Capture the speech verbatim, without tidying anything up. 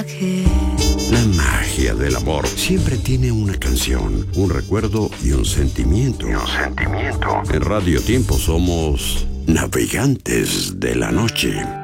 viaje. La magia del amor siempre tiene una canción, un recuerdo y un sentimiento. Y un sentimiento. En Radio Tiempo somos navegantes de la noche.